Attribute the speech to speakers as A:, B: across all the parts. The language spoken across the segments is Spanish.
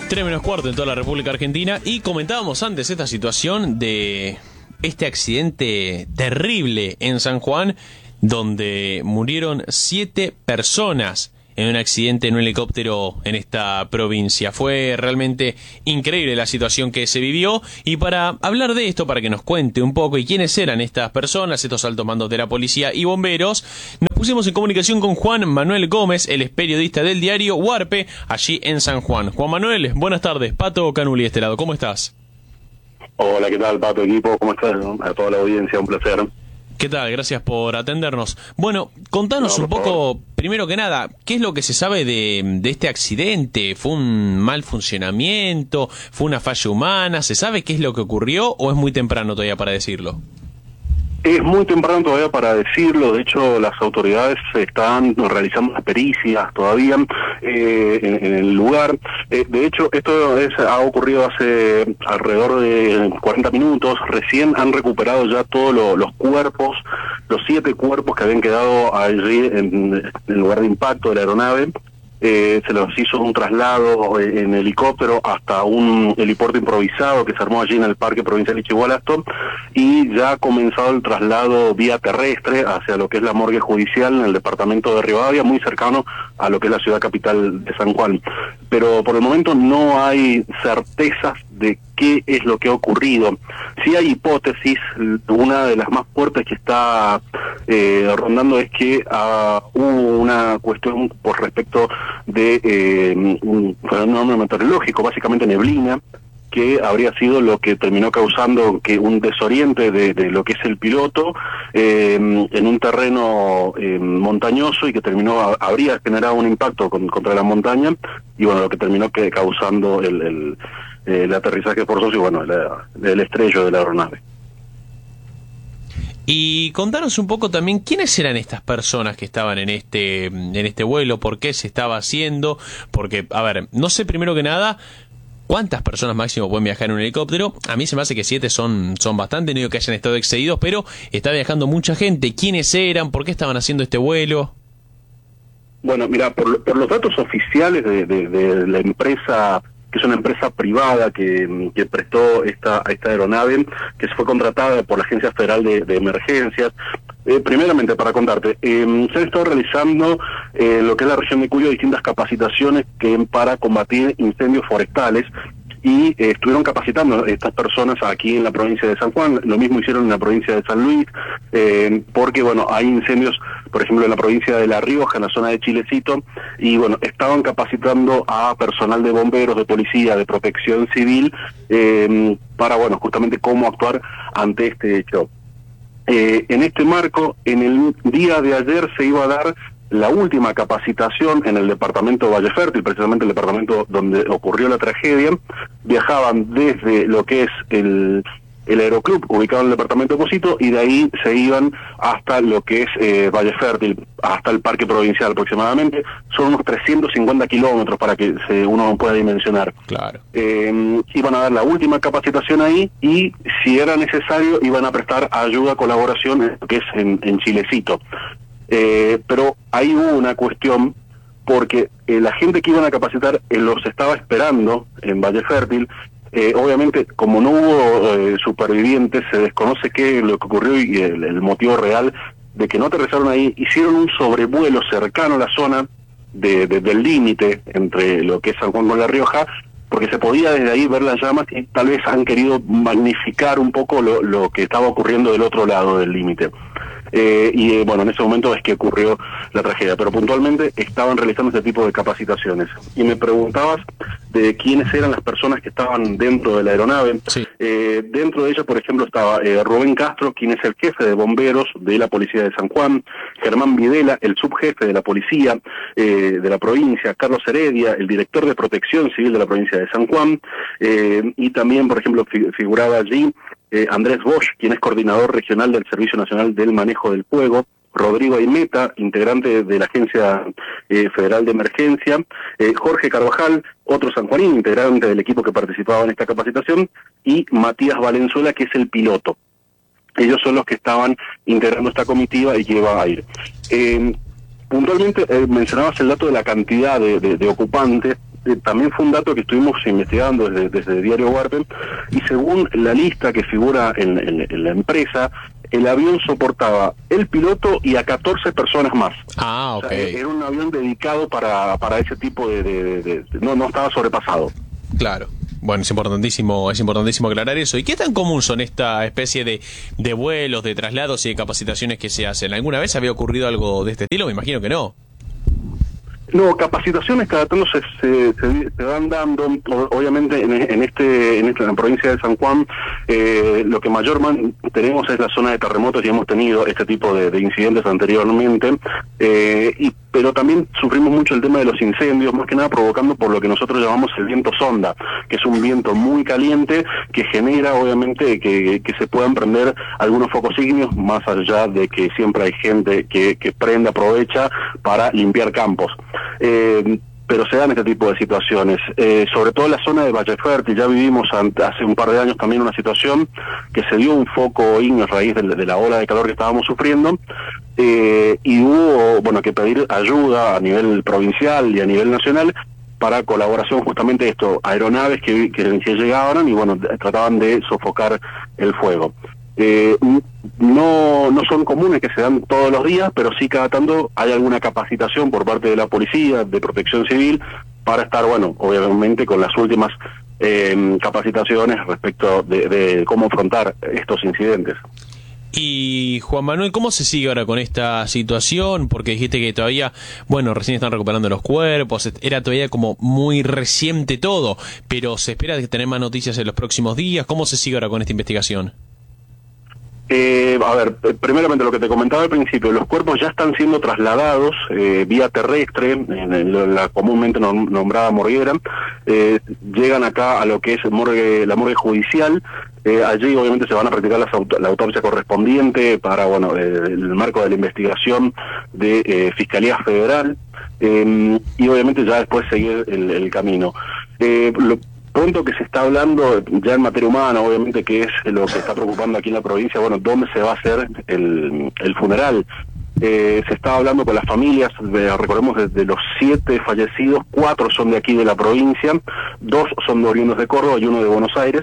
A: 3:15 en toda la República Argentina, y comentábamos antes esta situación de este accidente terrible en San Juan, donde murieron 7 personas en un accidente en un helicóptero en esta provincia. Fue realmente increíble la situación que se vivió, y para hablar de esto, para que nos cuente un poco y quiénes eran estas personas, estos altos mandos de la policía y bomberos, nos pusimos en comunicación con Juan Manuel Gómez. Él es periodista del diario Huarpe, allí en San Juan. Juan Manuel, buenas tardes. Pato Canuli de este lado, ¿cómo estás?
B: Hola, ¿qué tal, Pato, equipo? ¿Cómo estás? A toda la audiencia, un placer.
A: ¿Qué tal? Gracias por atendernos. Bueno, contanos un poco, primero que nada, ¿qué es lo que se sabe de este accidente? ¿Fue un mal funcionamiento? ¿Fue una falla humana? ¿Se sabe qué es lo que ocurrió o es muy temprano todavía para decirlo?
B: Es muy temprano todavía para decirlo. De hecho, las autoridades están realizando las pericias todavía en el lugar. De hecho, esto ha ocurrido hace alrededor de 40 minutos. Recién han recuperado ya todos los cuerpos, los 7 cuerpos que habían quedado allí en el lugar de impacto de la aeronave. Se los hizo un traslado en helicóptero hasta un helipuerto improvisado que se armó allí en el Parque Provincial Ichigualasto, y ya ha comenzado el traslado vía terrestre hacia lo que es la morgue judicial en el departamento de Rivadavia, muy cercano a lo que es la ciudad capital de San Juan. Pero por el momento no hay certezas de qué es lo que ha ocurrido. Sí hay hipótesis. Una de las más fuertes que está rondando es que hubo una cuestión por respecto de un fenómeno meteorológico, básicamente neblina, que habría sido lo que terminó causando que un desoriente de lo que es el piloto en un terreno montañoso, y que habría generado un impacto contra la montaña, y bueno, lo que terminó causando el aterrizaje forzoso y bueno, el estrello de la aeronave.
A: Y contanos un poco también quiénes eran estas personas que estaban en este vuelo, por qué se estaba haciendo, porque, a ver, no sé primero que nada cuántas personas máximo pueden viajar en un helicóptero. A mí se me hace que 7 son bastante, no digo que hayan estado excedidos, pero está viajando mucha gente. ¿Quiénes eran? ¿Por qué estaban haciendo este vuelo?
B: Bueno, mira, por los datos oficiales de la empresa, que es una empresa privada que prestó esta aeronave, que se fue contratada por la Agencia Federal de Emergencias. Primeramente, para contarte, se han estado realizando en lo que es la región de Cuyo distintas capacitaciones para combatir incendios forestales, y estuvieron capacitando a estas personas aquí en la provincia de San Juan. Lo mismo hicieron en la provincia de San Luis, porque bueno, hay incendios, por ejemplo, en la provincia de La Rioja, en la zona de Chilecito, y bueno, estaban capacitando a personal de bomberos, de policía, de protección civil, para bueno, justamente cómo actuar ante este hecho. En este marco, en el día de ayer se iba a dar la última capacitación en el departamento de Valle Fértil, precisamente el departamento donde ocurrió la tragedia. Viajaban desde lo que es el aeroclub ubicado en el departamento de Posito, y de ahí se iban hasta lo que es Valle Fértil, hasta el Parque Provincial aproximadamente. Son unos 350 kilómetros para que uno pueda dimensionar.
A: Claro.
B: Iban a dar la última capacitación ahí, y si era necesario iban a prestar ayuda, colaboración en lo que es en Chilecito. Pero ahí hubo una cuestión, porque la gente que iban a capacitar los estaba esperando en Valle Fértil. Obviamente, como no hubo supervivientes, se desconoce qué es lo que ocurrió y el motivo real de que no aterrizaron ahí. Hicieron un sobrevuelo cercano a la zona del límite entre lo que es San Juan con La Rioja, porque se podía desde ahí ver las llamas, y tal vez han querido magnificar un poco lo que estaba ocurriendo del otro lado del límite. Bueno, en ese momento es que ocurrió la tragedia, pero puntualmente estaban realizando este tipo de capacitaciones. Y me preguntabas de quiénes eran las personas que estaban dentro de la aeronave.
A: Sí.
B: Dentro de ella, por ejemplo, estaba Rubén Castro, quien es el jefe de bomberos de la policía de San Juan; Germán Videla, el subjefe de la policía de la provincia; Carlos Heredia, el director de protección civil de la provincia de San Juan; y también, por ejemplo, figuraba allí Andrés Bosch, quien es coordinador regional del Servicio Nacional del Manejo del Fuego; Rodrigo Aimeta, integrante de la Agencia Federal de Emergencia; Jorge Carvajal, otro sanjuanino, integrante del equipo que participaba en esta capacitación; y Matías Valenzuela, que es el piloto. Ellos son los que estaban integrando esta comitiva y que iba a ir. Puntualmente mencionabas el dato de la cantidad de ocupantes. también fue un dato que estuvimos investigando desde Diario Warpen, y según la lista que figura en la empresa, el avión soportaba el piloto y a 14 personas más.
A: Ah, ok.
B: O sea, era un avión dedicado para ese tipo no estaba sobrepasado.
A: Claro. Bueno, es importantísimo aclarar eso. ¿Y qué tan común son esta especie de vuelos, de traslados y de capacitaciones que se hacen? ¿Alguna vez había ocurrido algo de este estilo? Me imagino que no.
B: No, capacitaciones cada tanto se van dando, obviamente en la provincia de San Juan, lo que mayor tenemos es la zona de terremotos y hemos tenido este tipo de incidentes anteriormente, pero también sufrimos mucho el tema de los incendios, más que nada provocando por lo que nosotros llamamos el viento sonda, que es un viento muy caliente que genera obviamente que se puedan prender algunos focos ígneos, más allá de que siempre hay gente que prende, aprovecha para limpiar campos. Pero se dan este tipo de situaciones, sobre todo en la zona de Valle Fértil. Ya vivimos hace un par de años también una situación que se dio un foco ígneo a raíz de la ola de calor que estábamos sufriendo, y hubo que pedir ayuda a nivel provincial y a nivel nacional para colaboración, justamente esto, aeronaves que llegaban y trataban de sofocar el fuego. No son comunes que se dan todos los días, pero sí cada tanto hay alguna capacitación por parte de la policía, de protección civil, para estar, obviamente con las últimas capacitaciones respecto de cómo afrontar estos incidentes.
A: Y Juan Manuel, ¿cómo se sigue ahora con esta situación? Porque dijiste que todavía, recién están recuperando los cuerpos, era todavía como muy reciente todo, pero se espera tener más noticias en los próximos días. ¿Cómo se sigue ahora con esta investigación?
B: Primeramente lo que te comentaba al principio, los cuerpos ya están siendo trasladados vía terrestre, en la comúnmente nombrada morguera, llegan acá a lo que es la morgue judicial. Allí obviamente se van a practicar la autopsia correspondiente para el marco de la investigación de Fiscalía Federal, y obviamente ya después seguir el camino. Pronto que se está hablando ya en materia humana, obviamente, que es lo que está preocupando aquí en la provincia, dónde se va a hacer el funeral. Se está hablando con las familias, recordemos de los 7 fallecidos, 4 son de aquí de la provincia, 2 son de oriundos de Córdoba y 1 de Buenos Aires.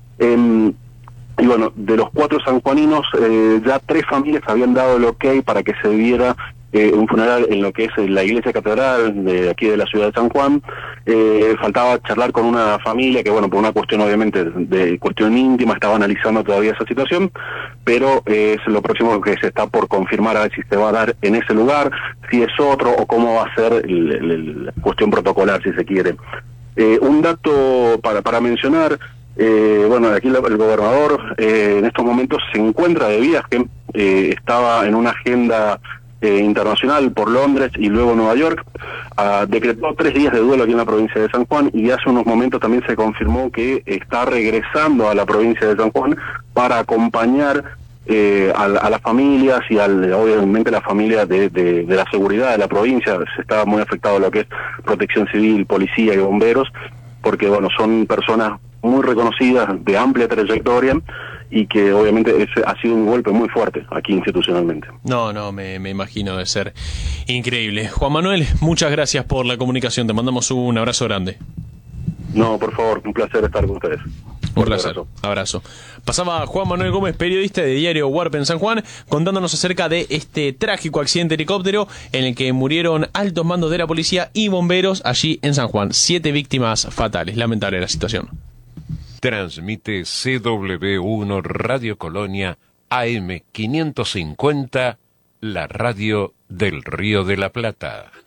B: Y de los 4 sanjuaninos, ya 3 familias habían dado el ok para que se diera un funeral en lo que es la iglesia catedral de aquí de la ciudad de San Juan. Faltaba charlar con una familia que, por una cuestión obviamente de cuestión íntima, estaba analizando todavía esa situación, pero es lo próximo que se está por confirmar, a ver si se va a dar en ese lugar, si es otro o cómo va a ser la cuestión protocolar, si se quiere. Un dato para mencionar, aquí el gobernador en estos momentos se encuentra de viaje, estaba en una agenda internacional por Londres y luego Nueva York. Decretó 3 días de duelo aquí en la provincia de San Juan, y hace unos momentos también se confirmó que está regresando a la provincia de San Juan para acompañar a las familias y obviamente la familia de la seguridad de la provincia. Se está muy afectado lo que es protección civil, policía y bomberos, porque son personas muy reconocidas, de amplia trayectoria, y que obviamente ha sido un golpe muy fuerte aquí institucionalmente.
A: No, me imagino, debe ser increíble. Juan Manuel, muchas gracias por la comunicación, te mandamos un abrazo grande.
B: No, por favor, un placer estar con ustedes.
A: Un placer, abrazo. Pasaba Juan Manuel Gómez, periodista de Diario Warpen San Juan, contándonos acerca de este trágico accidente de helicóptero en el que murieron altos mandos de la policía y bomberos allí en San Juan. 7 víctimas fatales, lamentable la situación.
C: Transmite CW1 Radio Colonia AM 550, la radio del Río de la Plata.